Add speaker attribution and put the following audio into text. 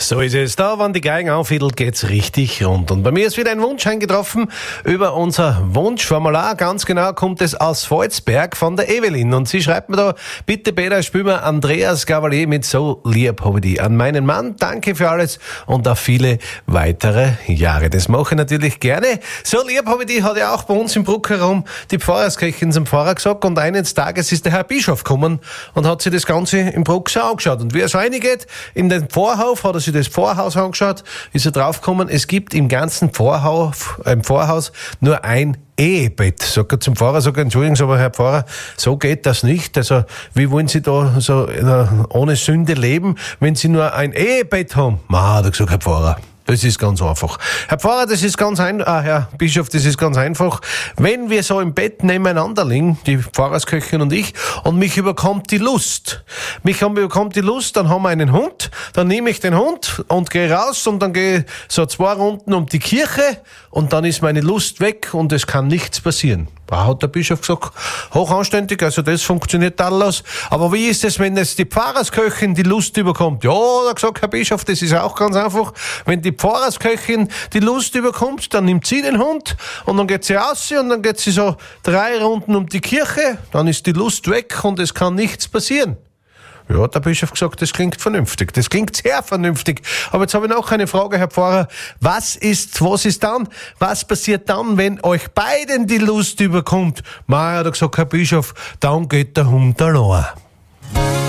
Speaker 1: So ist es. Da, wenn die Geigen anfiedelt, geht's richtig rund. Und bei mir ist wieder ein Wunsch eingetroffen über unser Wunschformular. Ganz genau kommt es aus Volzberg von der Evelyn. Und sie schreibt mir da, bitte Peter, spiel mir Andreas Gavalier mit So lieb habe ich die. An meinen Mann, danke für alles und auf viele weitere Jahre. Das mache ich natürlich gerne. So lieb habe ich die hat ja auch bei uns im Bruck herum die Pfarrersköchin zum Pfarrer gesagt. Und eines Tages ist der Herr Bischof gekommen und hat sich das Ganze im Bruck so angeschaut. Und wie er so reingeht, in den Vorhof hat er sich das Vorhaus angeschaut, ist er draufgekommen, es gibt im ganzen Vorhaus nur ein Ehebett. Sagt er zum Pfarrer, entschuldigen Sie, aber Herr Pfarrer, so geht das nicht. Also, wie wollen Sie da so ohne Sünde leben, wenn Sie nur ein Ehebett haben? Hat er gesagt, Herr Pfarrer. Das ist ganz einfach. Herr Pfarrer, Herr Bischof, das ist ganz einfach. Wenn wir so im Bett nebeneinander liegen, die Pfarrersköchin und ich, und mich überkommt die Lust. Dann haben wir einen Hund, dann nehme ich den Hund und gehe raus und dann gehe so 2 Runden um die Kirche und dann ist meine Lust weg und es kann nichts passieren. Hat der Bischof gesagt, hochanständig, also das funktioniert alles. Aber wie ist es, wenn jetzt die Pfarrersköchin die Lust überkommt? Ja, hat er gesagt, Herr Bischof, das ist auch ganz einfach. Wenn die Pfarrersköchin die Lust überkommt, dann nimmt sie den Hund und dann geht sie raus und dann geht sie so 3 Runden um die Kirche, dann ist die Lust weg und es kann nichts passieren. Ja, hat der Bischof gesagt, das klingt vernünftig. Das klingt sehr vernünftig. Aber jetzt habe ich noch eine Frage, Herr Pfarrer. Was passiert dann, wenn euch beiden die Lust überkommt? Hat er gesagt, Herr Bischof, dann geht der Hund allein.